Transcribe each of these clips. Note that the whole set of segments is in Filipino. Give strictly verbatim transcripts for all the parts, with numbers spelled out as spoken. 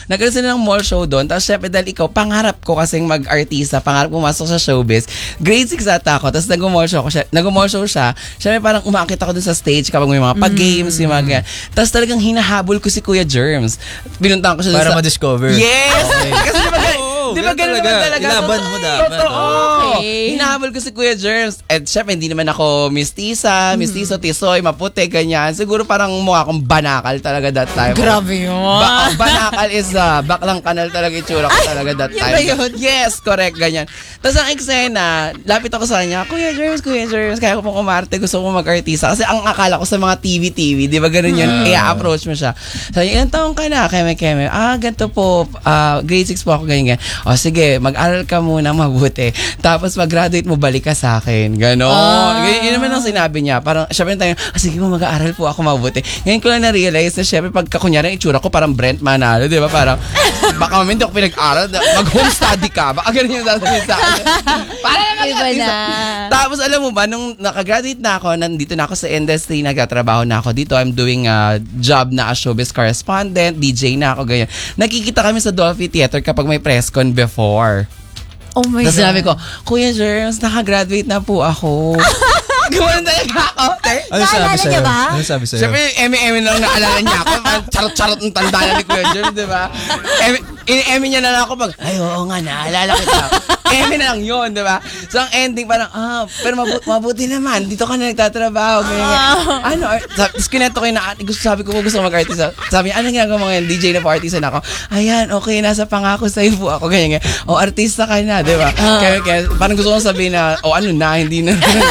nagkaroon sila ng mall show doon. Tapos syempre dahil ikaw, pangarap ko kasing mag-artista, pangarap pumasok sa showbiz. Grade six ata ako. Tapos nag-mall show, siya, nag-mall show siya. Syempre parang umakit ako doon sa stage kapag may mga pag-games, yung mga ganyan. Tapos talagang hinahabol ko si Kuya Germs. Pinuntahan ko siya para sa... ma-discover. Yes! Okay. Kasi diba, Oo, di ba ganun talaga. naman talaga? Ilaban mo dapat. Totoo. Okay. Hinahabol ko si Kuya Germs. At syempre, hindi naman ako mistisa, mistiso, tisoy, maputi, ganyan. Siguro parang mukha akong banakal talaga that time. Grabe yun. Ba- banakal is uh, baklang kanal talaga itsura ko talaga that yun time. ba yun? Yes, correct, ganyan. Tapos ang eksena, lapit ako sa kanya, Kuya Germs, Kuya Germs, kaya ko pong umarte, gusto ko mag-artista. Kasi ang akala ko sa mga T V T V, di ba ganun yun, Hmm. i-approach mo siya. Sabi niya, ilang taong ka na, keme, keme. Ah, ganito po, uh, grade six po ako, ganyan, ganyan. O sige, mag-aral ka muna mabuti. Tapos mag-graduate mo, balik ka sa akin. Ganon. Ah. Ganyan, yun naman ang sinabi niya. Parang, syempre tayo, ah, sige mo, mag-aaral po ako mabuti. Ngayon ko lang na-realize na syempre, pagka kunyari, ang itsura ko parang Brent Manalo, di ba? Parang, baka mamaya hindi ako pinag-aral, mag-home study ka. Baka ganun yung sasabihin sa akin. Para naman Iba na. Tapos alam mo ba, nung nakagraduate na ako, nandito na ako sa industry, nagtatrabaho na ako dito. I'm doing a job na a showbiz correspondent, D J na ako, ganyan. Nakikita kami sa Dolphy Theater kapag may press con before. Oh my Tapos God. sabi ko, Kuya Germs, nakagraduate na po ako. Gawin talaga ako. Eh. Ano sabi Naalala sa'yo? niya ba? Ano sabi sa'yo? Siyempre, eme-eme lang naalala niya ako. Parang charot-charot ng tanda na ni Kuya Germs, di ba? Eme, ini-eme niya na lang ako pag, ay, oo nga, naalala kita. Eme na lang yun, di ba? So, ang ending parang, ah, pero mabuti, mabuti naman. Dito ka na nagtatrabaho. Ganyan, ganyan. Ano, tapos kinento ko yung na, gusto, sabi ko, gusto ko mag-artista. Sabi niya, ano ginagawa mo ngayon? D J na po, artista na ako. Ayan, okay, nasa pangako sa'yo po ako. Ganyan, ganyan. O, artista ka na, di ba? Kaya, kaya, parang gusto kong sabihin na, o, ano na, hindi na.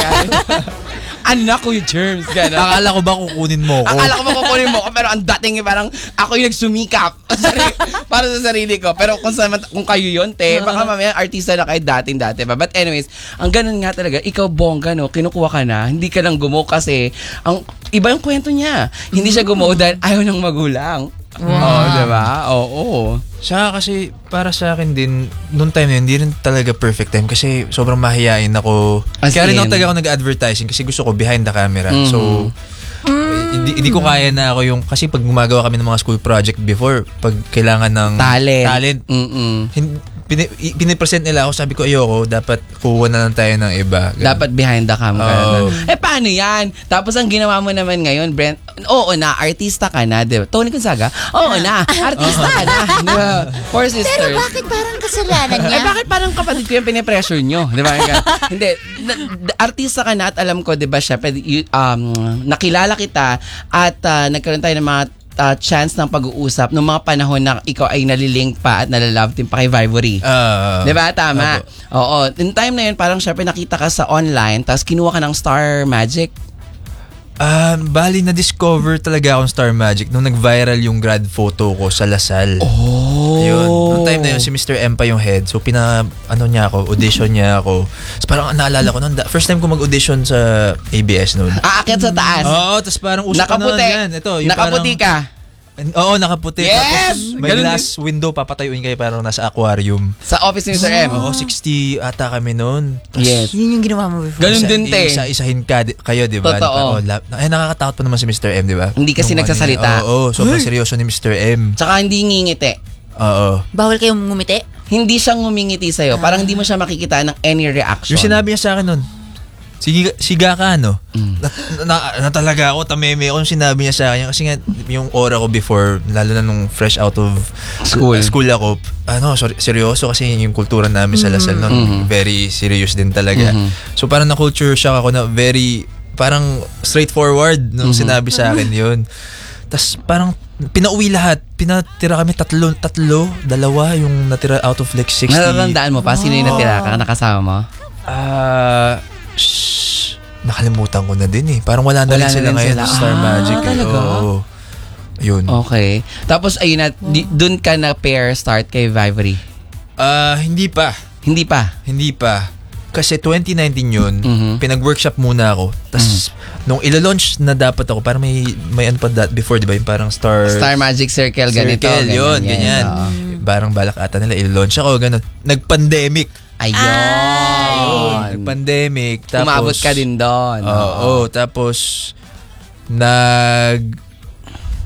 Ano na, Kuya Germs? Gano'n. Akala ko ba kukunin mo ko? Akala ko makukunin mo ko, pero ang dating eh, parang ako yung nagsumikap Sari- para sa sarili ko. Pero kung, sa, kung kayo yun, te, baka mamaya artista na kayo dating-dati pa. But anyways, ang ganun nga talaga, ikaw bongga, no, kinukuha ka na, hindi ka lang gumo kasi ang iba yung kwento niya. Hindi siya gumo dahil ayaw ng magulang. Oo, oh, diba? Oo. Siya kasi para sa akin din noong time na yun, hindi rin talaga perfect time kasi sobrang mahihain ako. As Kaya rin in? ako talaga ako nag-advertising kasi gusto ko behind the camera. Mhm. So eh, hindi, hindi ko kaya na ako yung kasi pag gumagawa kami ng mga school project before, pag kailangan ng Talent. talent Mm-mm. hin- pini- i- pinipresent nila ako, sabi ko ayoko, dapat kuha na lang tayo ng iba. Ganun. Dapat behind the cam ka Oo. na. Eh, paano yan? Tapos ang ginawa mo naman ngayon, Brent, oo na, artista ka na, di ba? Tony Gonzaga, oo na, artista ka na. Di ba? Four Pero sisters. bakit parang kasalanan niya? Eh, bakit parang kapatid ko yung pinipressure nyo? Di ba? Hindi. Na- d- artista ka na at alam ko, di ba, siya, pwede- y- um, nakilala kita at uh, nagkaroon tayo ng mga uh, chance ng pag-uusap nung mga panahon na ikaw ay nalilink pa at nalalove team pa kay Vivory. Ah, Di ba? Tama. Opo. Oo. In time na yun, parang syempre nakita ka sa online, tapos kinuha ka ng Star Magic. Ah, bali na-discover talaga akong Star Magic nung nag-viral yung grad photo ko sa Lasal. Oh. Yun. Noong time na yun, si Mister M pa yung head. So, pina, ano niya ako, audition niya ako. So, parang naalala ko, nun, da- first time ko mag-audition sa A B S noon. Aakyat sa taas. Oo, tapos parang usap ka Nakaputi. na yan. Ito, yung Nakaputi parang, ka. Oo, nakaputi. Yes! Tapos may Ganun glass window, papatayuin kayo parang nasa aquarium. Sa office ni Mister M. Oo, sixty ata kami noon. Tas, Yes. Yun yung ginawa mo before. Ganun isa- din, te. Isa-isahin ka, di- kayo, di ba? Totoo. Oh, lap- eh, nakakatakot pa naman si Mister M, di ba? Hindi kasi Nung nagsasalita. ano, Oo, oo, sobrang seryoso ni Mister M. Tsaka hindi ngingiti. Oo. Bawal kayong ngumiti? Hindi siya ngumingiti sa'yo. Parang hindi mo siya makikita ng any reaction. Yung sinabi niya sa akin nun, sige, siga ka, no? Mm. Na, na, na talaga ako, tameme ako yung sinabi niya sa akin. Kasi nga, yung aura ko before, lalo na nung fresh out of School. uh, school ako, ano, sorry, seryoso kasi yung kultura namin sa Lasal nun, Mhm. very serious din talaga. Mhm. So parang na-culture shock ako na very, parang straightforward nung Mhm. sinabi sa akin yun. Tapos parang pinauwi lahat. Pinatira kami tatlo, tatlo, dalawa yung natira out of like sixty. Natatandaan mo pa? Sino yung natira ka? Nakasama mo? Ah, shh, nakalimutan ko na din eh. Parang wala na Wala rin na sila rin ngayon sila. sa Star Ah, Magic. eh. talaga? Oo. Yun. Okay. Tapos ayun na, di, dun ka na pair start kay Vivory. Ah, hindi pa. Hindi pa. Hindi pa. Kasi twenty nineteen yun, Mhm. pinag-workshop muna ako. Tapos, nung ilo-launch na dapat ako, parang may, may ano pa that before, di ba? Yung parang Star... Star Magic Circle, ganito. Circle, yun, yan. ganyan. Oo. Parang balak ata nila, ilo-launch ako, ganun. Nag-pandemic. Ayun. Nag-pandemic. Tapos, Umabot ka din doon. Oo, tapos nag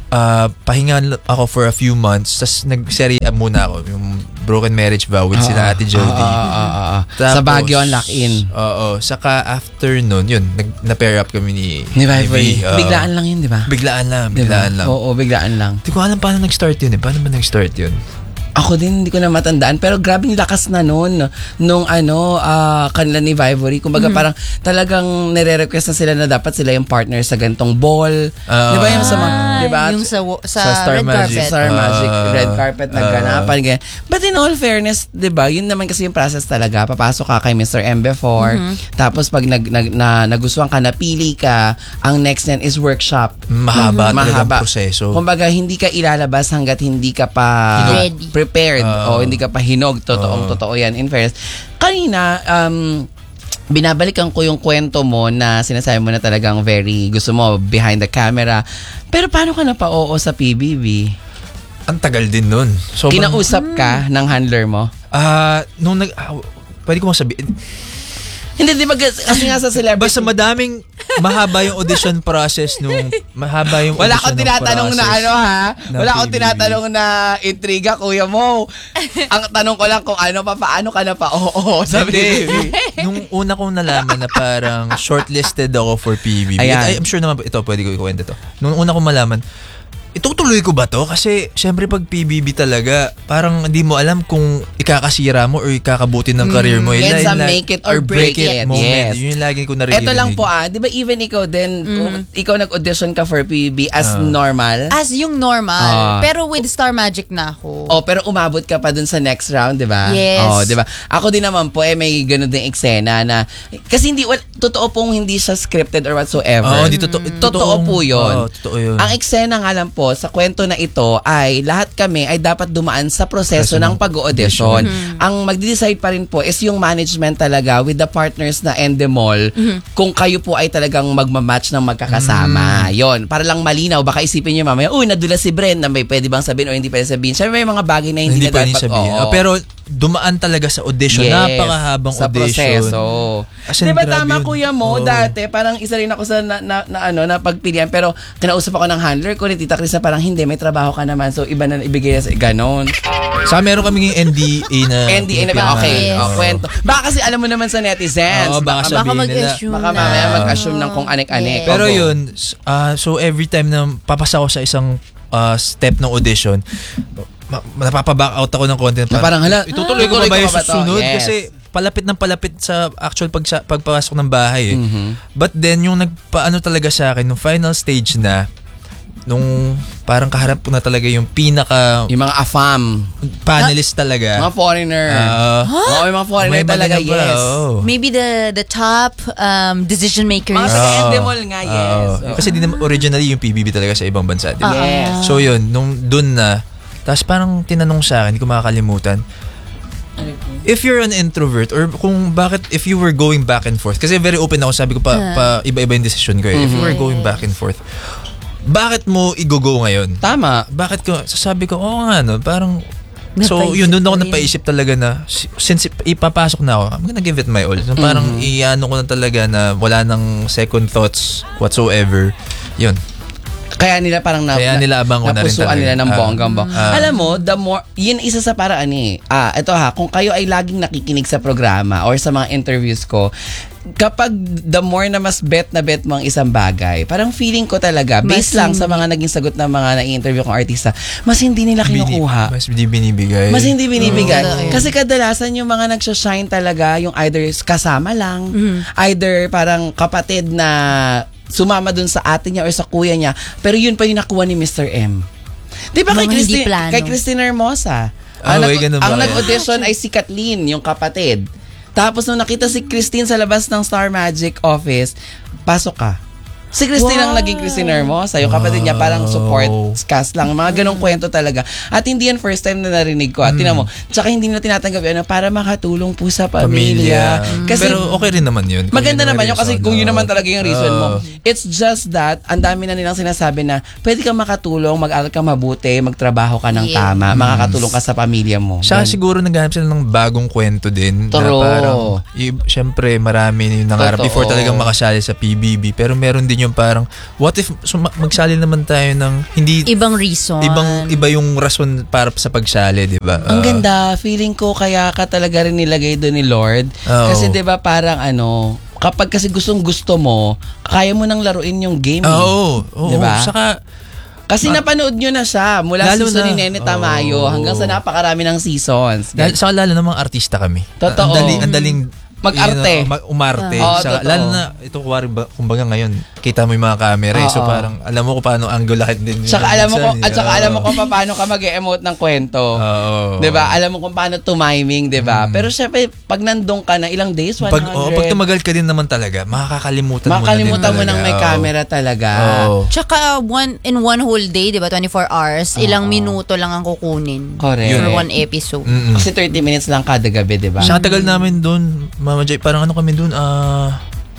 uh, pahinga ako for a few months. Tapos nag-serye muna ako. Yung Broken Marriage Vow with sila Ate Jody. Ah, ah, ah, ah. Tapos, Sa Baguio ang lock-in. Oo. Saka after nun, yun, nag, na-pair up kami ni Ni Vivory. V. Oo. Biglaan lang yun, di ba? Biglaan lang, Diba? biglaan lang. Oo, biglaan lang. Hindi ko alam paano nag-start yun eh. Paano ba nag-start yun? Ako din, hindi ko na matandaan. Pero grabing lakas na nun. Nung ano, ah, kanila ni Vivory. Kumbaga parang talagang nire-request na sila na dapat sila yung partner sa gantong ball. Ah. Di ba yung sa mga, di ba? Yung sa, wo- sa, Sa Star red Magic. carpet. Star Magic, Ah. red carpet, nagganapan. ganyan. But in all fairness, di ba, yun naman kasi yung process talaga. Papasok ka kay Mister M before. Tapos pag nag, nag, na, nagustuhan ka, napili ka, ang next niyan is workshop. Mahaba Mhm. talagang Mahaba. proseso. Kumbaga, hindi ka ilalabas hanggat hindi ka pa Ready. prepared Ah. o hindi ka pa hinog. Totoong Ah. totoo yan. In fairness, kanina, um, binabalikan ko yung kwento mo na sinasabi mo na talagang very gusto mo behind the camera. Pero paano ka na pa oo sa P B B? Ang tagal din nun. So, Kinausap ka ng handler mo? Ah, nung nag... ah, pwede ko masabihin. Hindi, di ba? Kasi nga sa celebrity. Basta madaming mahaba yung audition process nung mahaba yung Wala audition akong tinatanong na process ano ha. ng Wala akong P B B. tinatanong na intriga, kuya mo. Ang tanong ko lang kung ano pa, paano ka na pa oo sa P B B. Nung una kong nalaman na parang shortlisted ako for P B B. Ayan. Ay, I'm sure naman ito, pwede ko ikuwento to. Nung una kong malaman, itutuloy ko ba to? Kasi syempre pag P B B talaga, parang hindi mo alam kung ikakasira mo or ikakabuti ng career mo. Yan Yun sa lang- make it or break it. moment. Yes. Yun yung lagi ko naririnig. Ito lang po ah, di ba even ikaw din, kung ikaw nag-audition ka for P B B as Ah. normal? As yung normal. Ah. Pero with Star Magic na ako. Oh, pero umabot ka pa dun sa next round, di ba? Yes. Oh, di ba? Ako din naman po, eh, may ganun din eksena na, kasi hindi, well, totoo pong hindi siya scripted or whatsoever. Oo, di totoo. Totoo po yun. Oo, totoo yun. Ang eksena nga lang po, sa kwento na ito, ay lahat kami ay dapat dumaan sa proseso Proseso ng ng pag-audition. Ang magde-decide pa rin po is yung management talaga with the partners na Endemol, kung kayo po ay talagang magmamatch ng magkakasama. Yon, para lang malinaw, baka isipin niyo mamaya, uy, nadula si Bren, na may pwede bang sabihin o hindi pwede sabihin. Siyempre may mga bagay na hindi, Hindi na pwede dapat. sabihin. oo. Oh, pero dumaan talaga sa audition. Yes, Napakahabang sa audition. proseso. As in, Di ba grabe tama yun. kuya mo, Oo. dati parang isa rin ako sa na, na, na, ano, na pagpilian, pero kinausap ako ng handler ko ni Tita Chris na parang hindi, may trabaho ka naman, so iba na ibigay na sa ganon. Sa meron kaming N D A na N D A na ba? Okay, Yes. oh, kwento. Baka kasi alam mo naman sa netizens. Oo, baka Baka sabihin nila. mag-assume Baka na. mamaya mag-assume ng kung anik-anik. Yes. Pero Opo. yun, s- ah, so every time na papasa ako sa isang ah, step ng audition, ma- napapaback out ako ng content. Na parang, hala, itutuloy ko tutuloy ba ko yung ba to? susunod? Yes. Kasi palapit ng palapit sa actual pag pagpasok ng bahay. Eh. Mhm. But then, yung nagpaano talaga sa akin, nung final stage na, nung parang kaharap ko na talaga yung pinaka Yung mga afam, panelist talaga. mga foreigner. Ah, Oo, yung mga foreigner may talaga, mga ganun pa, yes. oo. Maybe the the top um, decision makers. Mga Ah. taga-Endemol nga, yes. Oo. Oo. Kasi di naman originally yung P B B talaga sa ibang bansa. Di ba? Yes. So yun, nung dun na, tapos parang tinanong sa akin, hindi ko makakalimutan, if you're an introvert or kung bakit if you were going back and forth, kasi very open ako, sabi ko pa, pa iba-iba yung decision ko eh. If you were going back and forth, bakit mo i-go ngayon? Tama. Bakit ko, sasabi ko, oo nga no, parang, so Napaisip yun, doon ako ko rin. napaisip talaga na, si- since ipapasok na ako, I'm gonna give it my all. So, parang iano ko na talaga na wala nang second thoughts whatsoever. Yun. Kaya nila parang na, Kaya nila abang ko na rin napusuan talaga. nila ng Ah. bonggang bong. Ah. Alam mo, the more, yun isa sa paraan eh. Ah, ito ha, kung kayo ay laging nakikinig sa programa or sa mga interviews ko, kapag the more na mas bet na bet mo ang isang bagay, parang feeling ko talaga, based Mas lang sa hindi. mga naging sagot ng mga na-interview kong artista, mas hindi nila kinukuha. Mas hindi binibigay. Mas hindi binibigay. Oo. Kasi kadalasan yung mga nagsashine talaga, yung either kasama lang, either parang kapatid na sumama dun sa ate niya or sa kuya niya, pero yun pa yung nakuha ni Mister M. Di ba kay Mga hindi Christine, plano. kay Christine Hermosa? Ah, ang may nag- ganun ba? ang nag-audition ay si Kathleen, yung kapatid. Tapos nung nakita si Christine sa labas ng Star Magic office, pasok ka. Si Christine ang Wow. naging Christine Hermosa. Yung kapatid niya parang support cast lang. Mga ganong kwento talaga. At hindi yan first time na narinig ko. At tinan mo, tsaka hindi nila tinatanggap yun, ano, para makatulong po sa pamilya. Kasi Pero okay rin naman yun. Kung maganda yun ang naman yun kasi reason. kung yun Oo. naman talaga yung reason mo. Oo. It's just that, ang dami na nilang sinasabi na pwede kang makatulong, mag-aral ka mabuti, magtrabaho ka ng Yeah. tama, makakatulong ka sa pamilya mo. Siya Ganun. siguro naghanap sila ng bagong kwento din. True. Na parang, y- syempre marami yung nangarap Totoo. before talagang makasali sa P B B. Pero meron din yun yung parang, what if suma- magsali naman tayo ng hindi... Ibang reason. Ibang, iba yung rason para sa pagsali, di ba? Ang Ah, ganda, feeling ko kaya ka talaga rin nilagay doon ni Lord. Oo. Kasi 'di ba parang ano, kapag kasi gustong gusto mo, kaya mo nang laruin yung game. eh. Oo, oo. Diba? Saka, Kasi napanood nyo na siya mula Lalo season na. ni Nene Tamayo Oo. hanggang sa napakarami ng seasons. lalo, saka lalo na mga artista kami. Totoo. Ang daling, ang daling Mag-arte. you know, ma- umarte. Oo, Saka, totoo. lalo na, ito kuwari, ba, kumbaga ngayon, kita mo yung mga camera. eh. So Oo. parang, alam mo kung paano angle lahat din. Tsaka alam mo kung, at saka Oo. alam mo kung paano ka mag-emote ng kwento. Oo. 'Di ba? Alam mo kung paano tumiming, 'di ba? Pero syempre, pag nandun ka na ilang days, one hundred. Pag, oh, pag tumagal ka din naman talaga, makakalimutan mo makalimutan mo na din nang may talaga. camera talaga. Oo. Tsaka one, in one whole day, di ba, twenty-four hours, ilang minuto lang ang kukunin. Correct. For one episode. Mm-mm. Kasi thirty minutes lang kada gabi, 'di ba? Sa tagal namin doon, Mama Jay, parang ano kami doon, ah,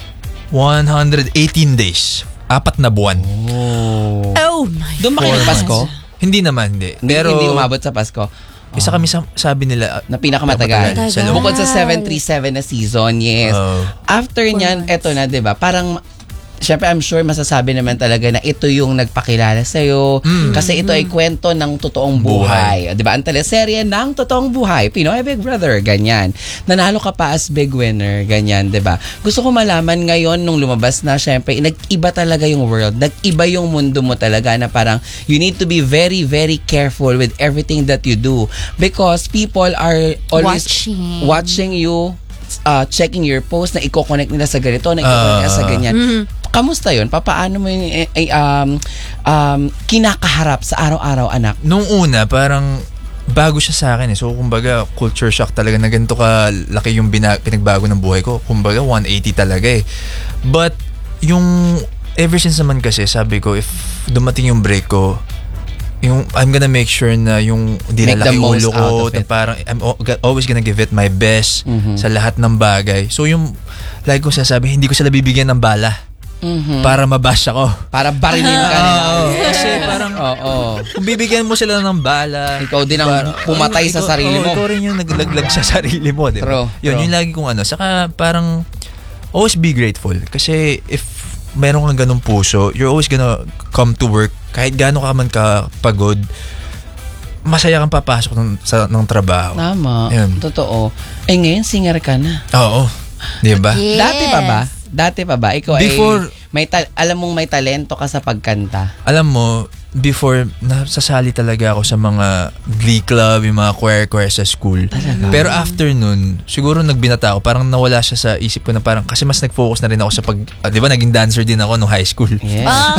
one hundred eighteen days. Apat na buwan. Oh. Oh my Doon ba kayo Four nagpasko? Hindi naman, hindi. Hindi, Pero, hindi umabot sa Pasko. isa kami sa, sabi nila, ah, Na pinakamatagal. Matagal. Sa loob. Bukod sa seven thirty-seven na season, yes. Oo. After niyan, eto na, 'di ba? Parang syempre, I'm sure masasabi naman talaga na ito yung nagpakilala sa'yo. Mm. Kasi ito ay kwento ng totoong buhay. Di ba? Ang teleserye ng totoong buhay. Pinoy Big Brother, ganyan. Nanalo ka pa as big winner, ganyan, di ba? Gusto ko malaman ngayon nung lumabas na, syempre, nag-iba talaga yung world. Nag-iba yung mundo mo talaga na parang you need to be very, very careful with everything that you do. Because people are always Watching. watching you, uh, checking your post na i-connect nila sa ganito, na i-connect nila sa Ah. ganyan. Kamusta yun? Papaano mo yung eh, eh, um, um, kinakaharap sa araw-araw, anak? nung una, parang bago siya sa akin eh. So, kumbaga, culture shock talaga na ganito ka laki yung bina- pinagbago ng buhay ko. Kumbaga, one eighty talaga eh. But, yung ever since naman kasi, sabi ko, if dumating yung break ko, yung I'm gonna make sure na yung hindi Make lalaki the most ulo ko, out of na it. parang I'm al- always gonna give it my best Mhm. sa lahat ng bagay. So, yung, like ko sasabi, hindi ko sila bibigyan ng bala Mhm. para mabash ako. Para barilin ka nila. Oo. Kasi parang, Oo. kung bibigyan mo sila ng bala, Ikaw din ang parang, pumatay sa ikaw- sarili oo, mo. Ikaw rin yung naglaglag sa sarili mo, di ba? True, Yun, true. yung lagi kong ano. Saka parang, always be grateful. Kasi if meron kang ganung puso, you're always gonna come to work. Kahit gaano ka man kapagod, masaya kang papasok ng, sa, ng trabaho. Tama. Yun. Totoo. Eh ngayon, singer ka na. Oo. Di ba? Yes. Dati pa ba? Dati pa ba? Ikaw Before- ay, may ta- alam mong may talento ka sa pagkanta. Alam mo, before, nasasali talaga ako sa mga glee club, yung mga choir-choir sa school. Pero after nun, siguro nagbinata ako, parang nawala siya sa isip ko na parang, kasi mas nag-focus na rin ako sa pag, ah, di ba, naging dancer din ako nung high school. Yes. Ah,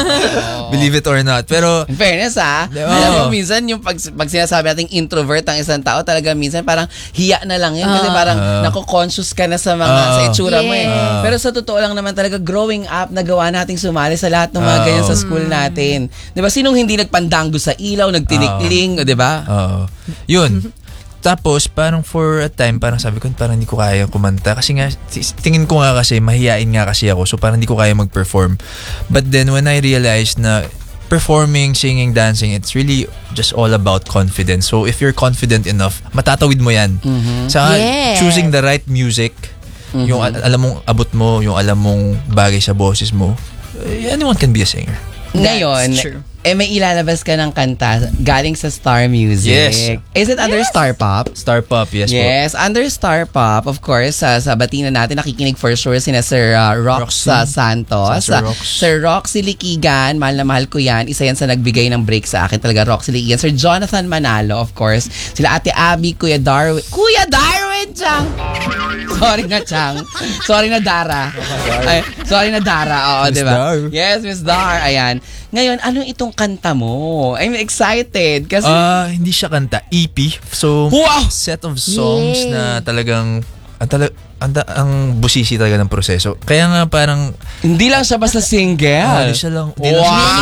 Believe it or not. Pero, In fairness ha, Di ba? alam mo minsan yung pag, pag sinasabi nating introvert ang isang tao, talaga minsan parang hiya na lang yun. Kasi Ah. parang Ah. nako-conscious ka na sa mga, Ah. sa itsura mo eh. Yes. Pero sa totoo lang naman talaga, growing up, nagawa nating sumali sa lahat ng mga Ah. ganyan sa school natin. Di ba? Sinong hindi nagpandanggo sa ilaw, nagtinikling, o di ba? oo. Yun. Tapos, parang for a time, parang sabi ko, parang hindi ko kaya kumanta. Kasi nga, t- tingin ko nga kasi, mahihain nga kasi ako. So, parang hindi ko kaya mag-perform. But then, when I realized na performing, singing, dancing, it's really just all about confidence. So, if you're confident enough, matatawid mo yan. Saka, Yes. choosing the right music, yung al- alam mong abot mo, yung alam mong bagay sa boses mo, eh, anyone can be a singer. Ngayon, That's true. eh may ilalabas ka ng kanta galing sa Star Music. Yes. Is it under Star Pop? Star Pop, yes, po. Yes, under Star Pop, of course, sa sa batina natin, nakikinig for sure sina Sir uh, Rox Roxy. uh, Santos. Sa Sir uh, Rox. Sir Roxy Likigan, mahal na mahal ko yan. Isa yan sa nagbigay ng break sa akin talaga, Roxy Likigan. Sir Jonathan Manalo, of course. Sila Ate Abby, Kuya Darwin. Kuya Darwin, Chang! Sorry na, Chang. Sorry na, Dara. Ay, sorry na, Dara. Oo, Miss di ba? Dar. Yes, Miss Dar. Ayan. Ngayon, ano itong kanta mo? I'm excited kasi... Ah, hindi siya kanta, E P. So, Wow! set of songs Yay. na talagang ang, tala, ang, ta- ang busisi talaga ng proseso. Kaya nga parang Hindi lang siya basta single. ah, di siya lang, di lang siya Wow!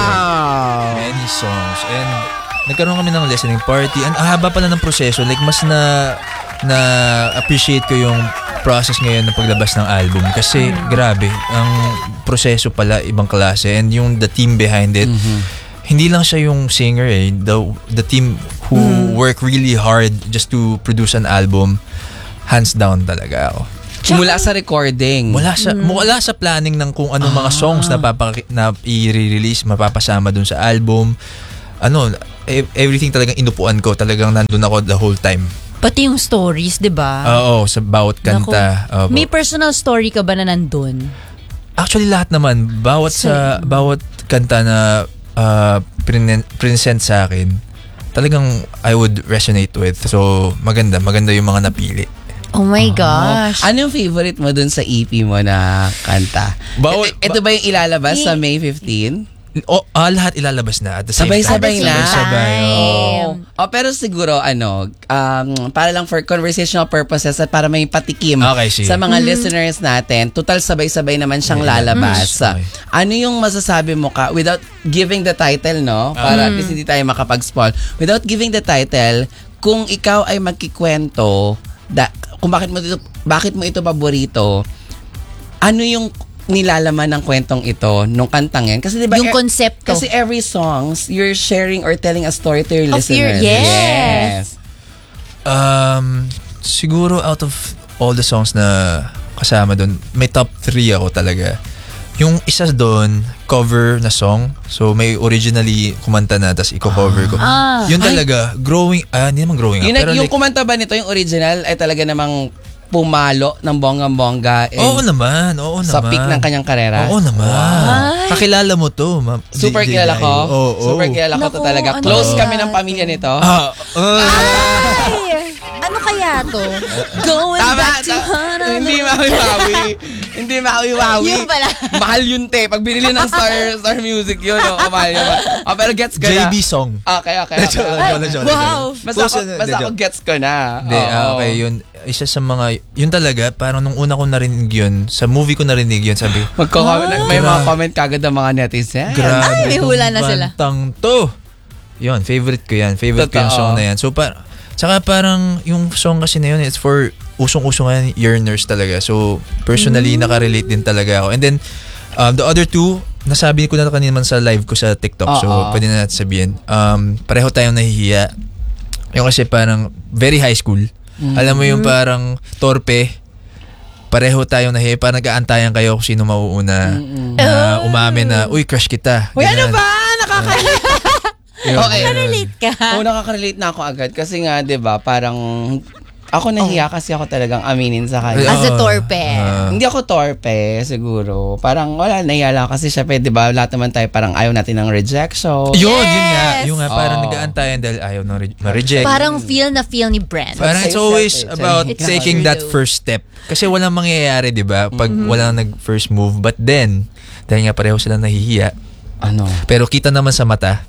single. Many songs. And nagkaroon kami ng listening party. Ang haba pala ng proseso. Like, mas na na appreciate ko yung process ngayon ng paglabas ng album. Kasi, grabe, ang proseso pala ibang klase. And yung the team behind it, hindi lang siya yung singer eh. The, the team who work really hard just to produce an album, hands down talaga ako. Mula sa recording. Wala sa wala sa planning ng kung anong mga songs na papaki, na i-release, mapapasama dun sa album. Ano, e- everything talagang inupuan ko, talagang nandun ako the whole time. Pati yung stories, di ba? Oo, sa bawat kanta. Opo. May personal story ka ba na nandun? Actually lahat naman, bawat sa bawat kanta na uh, prinen- present sa akin, talagang I would resonate with. So, maganda, maganda yung mga napili. Oh my gosh. Ano yung favorite mo dun sa E P mo na kanta? Bawal- ito, ito ba yung ilalabas sa May fifteenth? O, ah, lahat ilalabas na at the same Sabay-sabay time. na. Sabay-sabay. Oh. oh, pero siguro, ano, um, para lang for conversational purposes at para may patikim Okay, sige. sa mga listeners natin, total sabay-sabay naman siyang lalabas. Mm. Okay. Ano yung masasabi mo ka, without giving the title, no? Para at least hindi tayo makapag-spoil. Without giving the title, kung ikaw ay magkikwento, da, kung bakit mo ito, bakit mo ito paborito, ano yung nilalaman ng kwentong ito nung kantang yan? Kasi diba, Yung e- konsepto. Kasi every songs, you're sharing or telling a story to your Of your- listeners. yes. Um, siguro out of all the songs na kasama doon, may top three ako talaga. Yung isa doon, cover na song. So may originally kumanta na, tapos i-cover ko. Ah. Yun talaga, growing, ah, hindi naman growing up. Yun, pero yung like, kumanta ba nito, yung original, ay talaga namang pumalo ng bonggang-bongga in- oo naman, oo naman. sa peak ng kanyang karera. Oo naman. Ay. Kakilala mo to. Ma- Super J J kilala ko. Oo, oo. Super kilala ko to Naku, talaga. ano Close kaya kami ng to? pamilya nito. Ah, uh, Ay, ano kaya to? Going Tama, back to ta- Honolulu. hindi mawiwawi. Hindi mawiwawi. Yun pala. Mahal yun, te. Pag binili ng Star Star Music yun, oh, mahal yun. Oh, pero gets ko na. J B song. Okay, okay, okay. Joke lang, okay. joke lang, joke lang. Wow. Basta Close ako, na- basta de, ako joke. gets ko na. Hindi, ah, Oo. okay, yun. Isa sa mga, yun talaga, parang nung una ko narinig yun, sa movie ko narinig yun, sabi, Magko-comment, Ah. may mga comment kagad ng mga netizen. grabe Ay, may tong hula na sila. kantang to. Yun, favorite ko yan. Favorite ko yung Totoo. song na yan. So, par saka parang yung song kasi na yun, it's for usong-usong yan, yearners talaga. So, personally, Mm. nakarelate din talaga ako. And then, um, the other two, nasabi ko na kanina man sa live ko sa TikTok. So, Oo. pwede na natin sabihin. Um, pareho tayong nahihiya. Yung kasi parang very high school. Alam mo yung parang torpe. Pareho tayong nahihiya. Parang nag-aantayan kayo kung sino mauuna. Na umamin na, uy, crush kita. Uy, ano Ganyan. ba? Nakaka- Yun. Okay. Relate ka. Oo, nakaka-relate na ako agad. Kasi nga, di ba, parang ako nahiya kasi ako talagang aminin sa kanya. As a Oo. torpe. Ah. Hindi ako torpe, siguro. Parang wala, nahiya lang kasi syempre, di ba, lahat naman tayo parang ayaw natin ng rejection. Yun, yun nga. Yes! Yung nga, parang Oo. nag-aantayan dahil ayaw na re- ma-reject. Parang feel na feel ni Brent. Parang Say it's always yourself, eh. about It's taking true that though. first step. Kasi walang mangyayari, di ba? Pag walang nag-first move. But then, dahil nga pareho sila nahihiya, Ano? pero kita naman sa mata,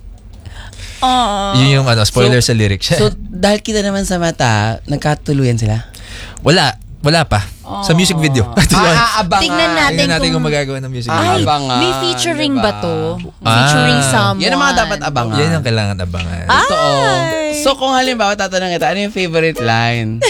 Aww. yun yung ano, spoiler So- sa lyrics. So, dahil kita naman sa mata, nagkatuluyan sila? wala. Wala pa. Sa music video. Ah, abangan. Tingnan natin Tingnan natin kung- kung magagawa ng music Ah, video. Ay, abangan, may featuring diba? ba to? Ah. Featuring someone. Yan ang mga dapat abangan. Yan ang kailangan abangan. Totoo. Ay! So, kung halimbawa, tatanong kita, ano yung favorite line?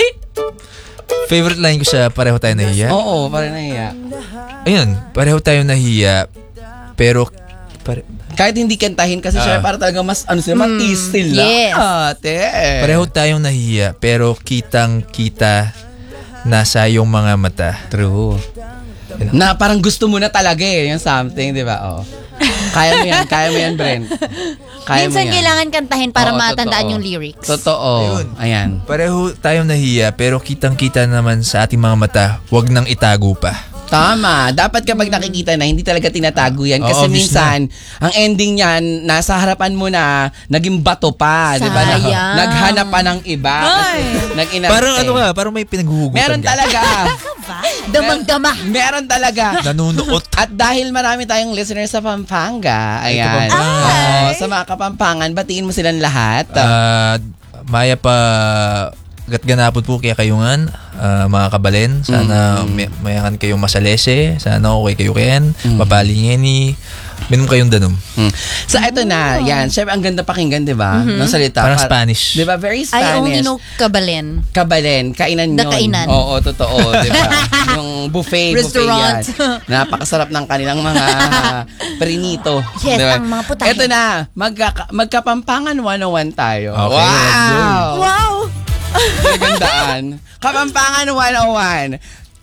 Favorite line ko sa pareho tayo nahiya? Oo, parang nahiya. Ayun, pareho tayo nahiya, pero pare, Kahit hindi kantahin kasi Ah. siya para talaga mas, ano sila, matis sila. yes. Ate. pareho tayong nahiya, pero kitang-kita nasa iyong mga mata. True. Na parang gusto mo na talaga eh, yung something, di ba? Oh. Kaya mo yan, kaya mo yan, Brent. Kaya Minsan mo yan. kailangan kantahin para Oo, matandaan totoo. yung lyrics. Totoo. Ayun. Ayan. Pareho tayong nahiya, pero kitang-kita naman sa ating mga mata, wag nang itago pa. Tama. Dapat kapag nakikita na, hindi talaga tinatago yan. Oo, Kasi obvious minsan, ang ending niyan, nasa harapan mo na, naging bato pa. Di ba? Nag- Sayang. Naghanap pa ng iba. Ay. Nag-inarte. Parang ano ka, parang may pinaghuhugutan Meron ka. talaga. Damang-dama. Meron talaga. Nanunuot. At dahil marami tayong listeners sa Pampanga, ayan. Kapampangan. Oo, sa mga Kapampangan, batiin mo silang lahat. Ah, maya pa gatganapon po kaya kayungan, ah, mga kabalen. Sana may, mayakan kayong masalese. Sana okay kayo ken. Mapalingin ni. Minum kayong danom. Hmm. So, ito na. Yan. Siyempre, ang ganda pakinggan, di ba? Ng salita. Parang Par- Spanish. Di ba? Very I only Spanish. know kabalen. Kabalen, kainan The yun. kainan. Oo, totoo, di ba? Yung buffet, Restaurant. buffet yan. Napakasarap ng kanilang mga perinito. Yes, di ba? ang mga putahe. Ito na, magka, magkapampangan one oh one tayo. Okay, let's go. wow! Wow! Magandaan. Kapampangan one oh one.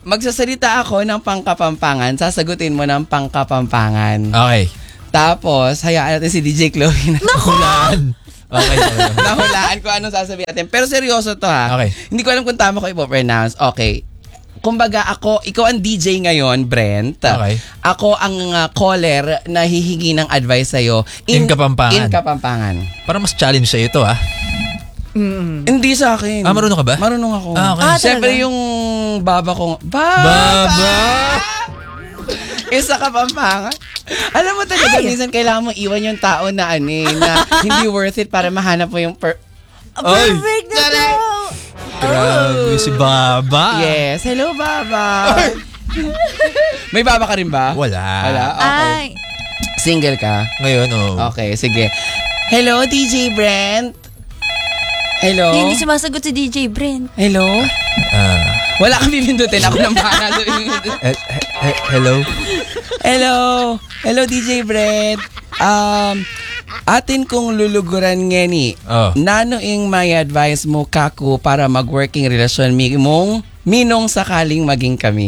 magsasalita ako ng pangkapampangan, sasagutin mo ng pangkapampangan. Okay. Tapos, hayaan natin si D J Chloe na Hulaan. Okay. nahulaan ko anong sasabihin natin. Pero seryoso to ha. Okay. Hindi ko alam kung tama ko ipopronounce. Okay. Kumbaga ako, ikaw ang D J ngayon, Brent. Okay. Ako ang uh, caller na hihingi ng advice sa'yo. In Kapampangan. In Kapampangan. Parang mas challenge sa ito, ah. Hindi sa akin. Ah, marunong ka ba? Marunong ako. Ah, okay. Ah, Siyempre talaga? yung baba ko. Baba! Baba! Isa Kapampangan. Alam mo talaga, minsan kailangan mo iwan yung tao na ano eh, na hindi worth it para mahanap mo yung per... Ay! Perfect na Sorry. to! Grabe si Baba. Yes. Hello, Baba. May baba ka rin ba? Wala. Wala? Okay. Ay, Single ka? Ngayon, oh. Okay, sige. Hello, D J Brent. Hello? hindi sumasagot si D J Brent. Hello? Ah. Wala kang pipindutin. Ako nang bahala. he- he- he- hello? Hello? Hello, D J Brent. Um, atin kong luluguran ngeni. Oh. Nano ing may advice mo kaku para mag-working relasyon mi mong minong sakaling maging kami?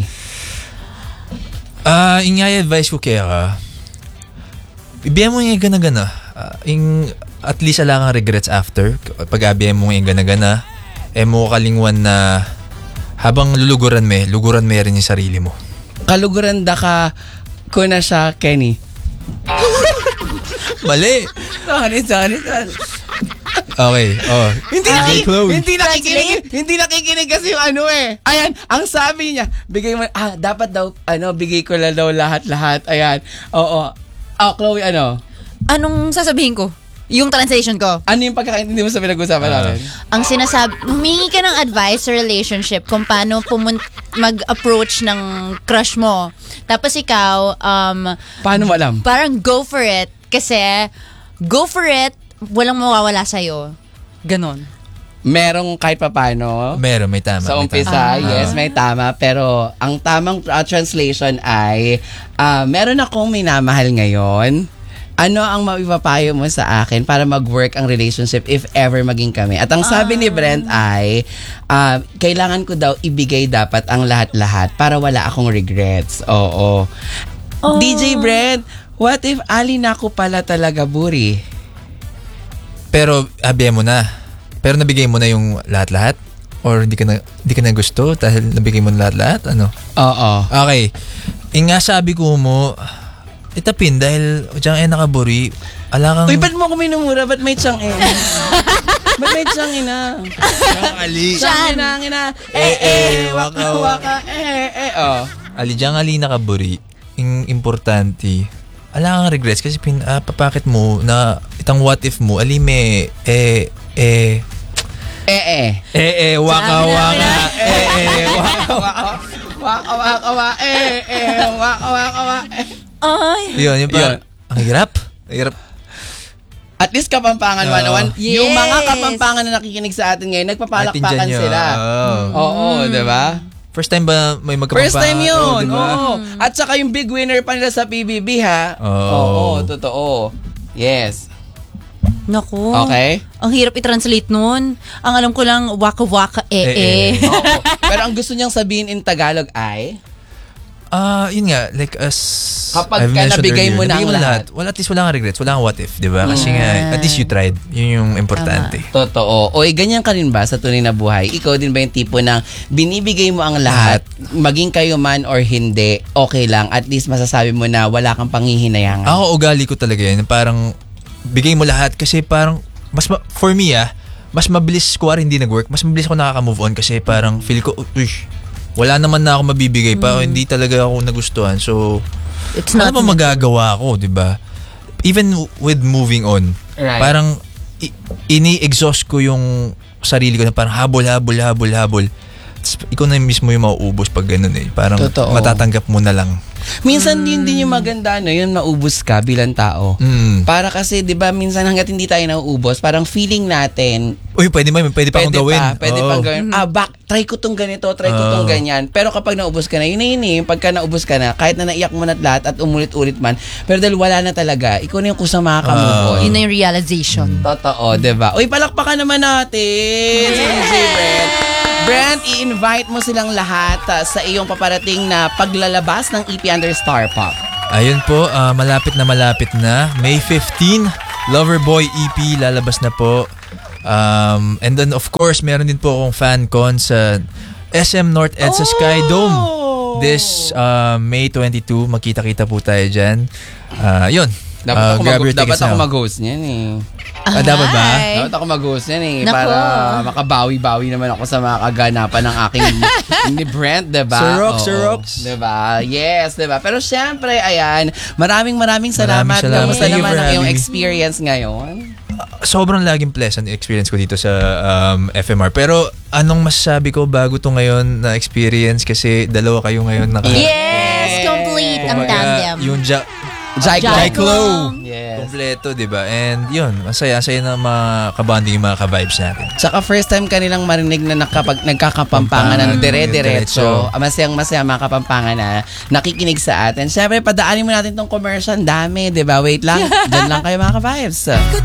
Ah, ingay advice ko kaya ka. Ibiyan mo yung gana-gana. Ah, ing at least ala kang regrets after. Pag abiyan mo yung gana-gana, eh mo kalingwan na habang luluguran me, luguran me rin yung sarili mo. Kaluguran da ka ko na siya, Kenny. Mali. Sorry, sorry, sorry. Okay, oh. Hindi D J nakikinig, Chloe. hindi nakikinig, hindi nakikinig kasi yung ano eh. Ayan, ang sabi niya, bigay mo, ah, dapat daw, ano, bigay ko na daw lahat-lahat. Ayan, oo. Oh, Chloe, ano? Anong sasabihin ko? Yung translation ko. Ano yung pagkakaintindi mo sa pinag-usapan Ah. natin? Ang sinasabi, humingi ka ng advice sa relationship kung paano pumun- mag-approach ng crush mo. Tapos ikaw, um, Paano mo alam? parang go for it. Kasi, go for it, walang mawawala sa'yo. Ganon. Merong kahit papano. Meron, may tama. Sa may umpisa, tama. yes, may tama. Pero ang tamang uh, translation ay, uh, meron akong minamahal ngayon. Ano ang maipapayo mo sa akin para mag-work ang relationship if ever maging kami? At ang sabi ni Brent ay, uh, kailangan ko daw ibigay dapat ang lahat-lahat para wala akong regrets. Oo. Oh. D J Brent, what if ali na ako pala talaga, buri? Pero abiyan mo na. Pero nabigay mo na yung lahat-lahat? Or hindi ka na, hindi ka na gusto dahil nabigay mo na lahat-lahat? Ano? Oo. Okay. Yung nga sabi ko mo, itapin dahil diyang eh nakaburi, ala kang... Uy, ba't mo ako minumura? Ba't may tiyang eh? Ba't may tiyang ina? Diyang ali. Tiyang ina, ina. Eh, eh, waka, waka, eh, eh, oh. Ali, diyang ali nakaburi. Yung importante, ala kang regrets kasi pin, ah, papakit mo na itang what if mo, ali me, eh, eh, Eh, eh. eh, eh, waka, waka, eh, eh, Waka, waka, waka, waka, waka, eh, eh, waka, waka, waka, eh. Ay. Yun, yung Yun. parang, ang hirap. Ang hirap. At least Kapampangan Oo. one oh one. Yung Yes. mga Kapampangan na nakikinig sa atin ngayon, nagpapalakpakan Atin dyan yun. sila. Oo. Oo, di ba? First time ba may magkapampangan? First time yun. Oo, diba? Oo. At saka yung big winner pa nila sa P B B, ha? Oo. Oo, totoo. Yes. Naku. Okay? Ang hirap i-translate nun. Ang alam ko lang, waka-waka, eh, Eh, eh. eh. Oo. Pero ang gusto niyang sabihin in Tagalog ay, Ah, yun nga, like as Kapag I've ka mentioned nabigay mo na nabigay ang lahat. Wala, at least wala kang regrets, wala kang what if, di ba? Kasi nga, at least you tried. Yun yung importante. totoo. O, eh, ganyan ka rin ba sa tunay na buhay? Ikaw din ba yung tipo ng binibigay mo ang lahat, maging kayo man or hindi, okay lang. At least masasabi mo na wala kang panghihinayangan. Ako, ugali ko talaga yun. Parang, bigay mo lahat kasi parang, mas ma- for me ah, mas mabilis ko hindi nag-work, mas mabilis ako nakaka-move on kasi parang feel ko, uy, wala naman na ako mabibigay pa, hindi talaga ako nagustuhan. So, It's ano not pa magagawa ko, di ba? Even with moving on, Right. parang i- ini-exhaust ko yung sarili ko na parang habol, habol, habol, habol. Tapos, ikaw na mismo yung mauubos pag ganun eh. Parang Totoo. matatanggap mo na lang. Minsan yun din yung maganda, no? Yung naubos ka bilang tao. Mm. Para kasi, di ba, minsan hanggat hindi tayo nauubos, parang feeling natin, Uy, pwede ba? Pwede pa akong pwede gawin. pa, pwede Oo. pang gawin. Ah, back, try ko tong ganito, try ko Oo. tong ganyan. Pero kapag naubos ka na, yun na yun eh. Pagka naubos ka na, kahit na naiyak mo na lahat at umulit-ulit man, pero dahil wala na talaga, ikaw na yung kusang makakamove on. Yun na yung realization. Totoo, di ba? Uy, palakpakan naman natin si D J Brent. Brent, i-invite mo silang lahat uh, sa iyong paparating na paglalabas ng E P under Star Pop. Ayun po, ah, malapit na malapit na. May fifteenth, Loverboy E P lalabas na po. Um, and then of course, meron din po akong fan con sa S M North EDSA Oh! Sky Dome. This uh, May twenty-second, magkita-kita po tayo dyan. Uh, yun. Dapat Uh, ako, grab mag- your dapat tickets ako now. mag-host niyan eh. Ah, dapat ba? Ay. Dapat ako mag-host niyan eh. Nako. Para makabawi-bawi naman ako sa mga kaganapan ng aking ni Brent, diba? Sir Rox, Oo. Sir Rox. Diba? Yes, diba? Pero syempre, ayan, maraming maraming salamat. Maraming salamat. Kamusta Thank you naman for ang iyong having me. experience ngayon? Sobrang laging pleasant experience ko dito sa um, F M R. Pero anong masasabi ko bago to ngayon na experience kasi dalawa kayo ngayon naka... Yes, complete ang Kumbaga, tandem. Yung ja- Jai Jai Glow. Yes. Kompleto, di ba? And yun, masaya, masaya na mga kabanding yung mga ka-vibes natin. Tsaka first time kanilang marinig na nakapag, nagkakapampangan ng Pampangan, dire-diretso. diretso. Masayang masaya mga kapampangan na nakikinig sa atin. Siyempre, padaanin mo natin tong commercial. Ang dami, di ba? Wait lang. Diyan lang kayo mga ka-vibes.